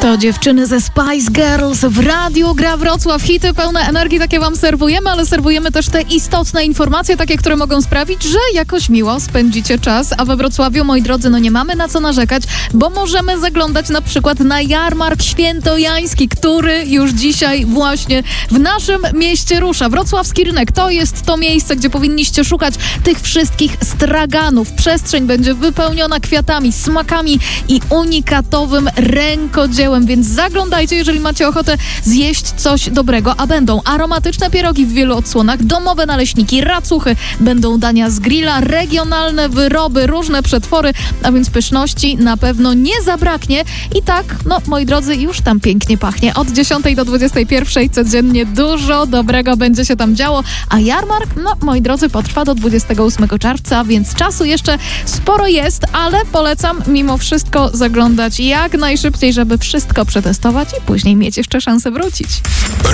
To dziewczyny ze Spice Girls w radiu Gra Wrocław. Hity pełne energii, takie wam serwujemy, ale serwujemy też te istotne informacje, takie, które mogą sprawić, że jakoś miło spędzicie czas. A we Wrocławiu, moi drodzy, nie mamy na co narzekać, bo możemy zaglądać na przykład na jarmark świętojański, który już dzisiaj właśnie w naszym mieście rusza. Wrocławski Rynek to jest to miejsce, gdzie powinniście szukać tych wszystkich straganów. Przestrzeń będzie wypełniona kwiatami, smakami i unikatowym rękodziełem, więc zaglądajcie, jeżeli macie ochotę zjeść coś dobrego, a będą aromatyczne pierogi w wielu odsłonach, domowe naleśniki, racuchy, będą dania z grilla, regionalne wyroby, różne przetwory, a więc pyszności na pewno nie zabraknie i tak, moi drodzy, już tam pięknie pachnie. Od 10 do 21 codziennie dużo dobrego będzie się tam działo, a jarmark, moi drodzy, potrwa do 28 czerwca, więc czasu jeszcze sporo jest, ale polecam mimo wszystko zaglądać jak najszybciej, żeby wszystko przetestować i później mieć jeszcze szansę wrócić.